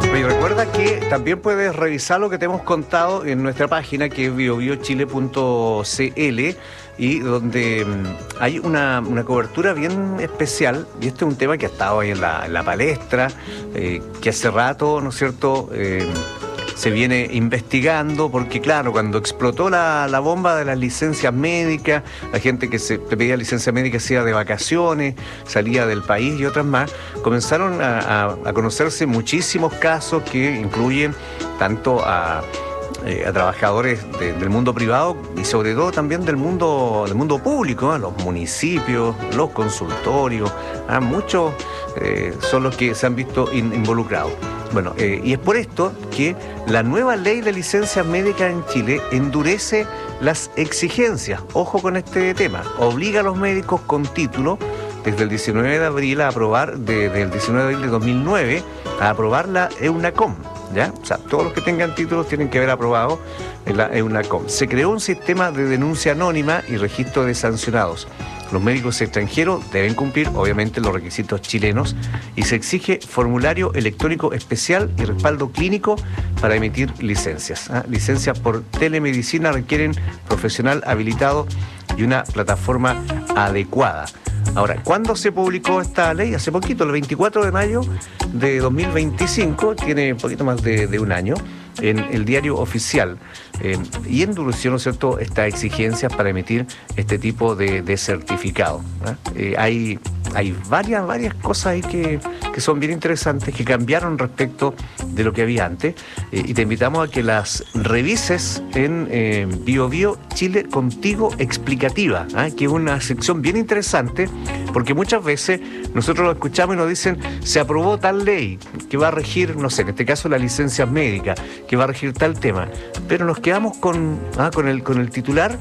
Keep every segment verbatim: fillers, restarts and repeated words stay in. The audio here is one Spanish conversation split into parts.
Y recuerda que también puedes revisar lo que te hemos contado en nuestra página, que es bio bio chile punto c l, y donde mm, hay una, una cobertura bien especial, y este es un tema que ha estado ahí en la, en la palestra, eh, que hace rato, ¿no es cierto?, eh, se viene investigando, porque claro, cuando explotó la, la bomba de las licencias médicas, la gente que se te pedía licencia médica se iba de vacaciones, salía del país y otras más, comenzaron a, a, a conocerse muchísimos casos que incluyen tanto a, eh, a trabajadores de, del mundo privado y sobre todo también del mundo, del mundo público, ¿eh? Los municipios, los consultorios, ¿eh? muchos eh, son los que se han visto in, involucrados. Bueno, eh, y es por esto que la nueva ley de licencias médicas en Chile endurece las exigencias. Ojo con este tema. Obliga a los médicos con título desde el diecinueve de abril a aprobar, desde el diecinueve de abril de dos mil nueve, a aprobar la EUNACOM, ¿ya? O sea, todos los que tengan títulos tienen que haber aprobado la EUNACOM. Se creó un sistema de denuncia anónima y registro de sancionados. Los médicos extranjeros deben cumplir, obviamente, los requisitos chilenos y se exige formulario electrónico especial y respaldo clínico para emitir licencias. ¿eh? Licencias por telemedicina requieren profesional habilitado y una plataforma adecuada. Ahora, ¿cuándo se publicó esta ley? Hace poquito, el veinticuatro de mayo de dos mil veinticinco, tiene un poquito más de, de un año, en el diario oficial, eh, y endureció, ¿no es cierto?, estas exigencias para emitir este tipo de, de certificado. ¿eh? Eh, hay, hay varias, varias cosas ahí que, que son bien interesantes, que cambiaron respecto de lo que había antes, eh, y te invitamos a que las revises en eh, Bio Bio Chile Contigo Explicativa, ¿eh? que es una sección bien interesante, porque muchas veces nosotros lo escuchamos y nos dicen, se aprobó tal ley que va a regir, no sé, en este caso la licencia médica, que va a regir tal tema, pero nos quedamos con, ah, con, el, con el titular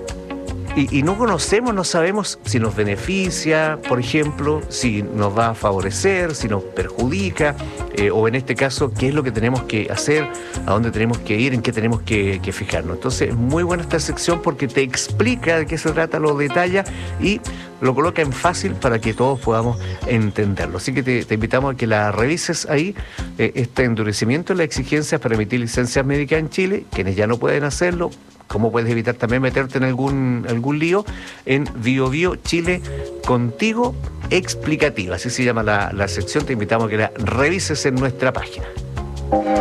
y, y no conocemos, no sabemos si nos beneficia, por ejemplo, si nos va a favorecer, si nos perjudica, eh, o en este caso, qué es lo que tenemos que hacer, a dónde tenemos que ir, en qué tenemos que, que fijarnos. Entonces, es muy buena esta sección porque te explica de qué se trata, lo detalla y lo coloca en fácil para que todos podamos entenderlo. Así que te, te invitamos a que la revises ahí, eh, este endurecimiento de las exigencias para emitir licencias médicas en Chile, quienes ya no pueden hacerlo, cómo puedes evitar también meterte en algún, algún lío, en Bio Bio Chile Contigo Explicativa. Así se llama la, la sección, te invitamos a que la revises en nuestra página.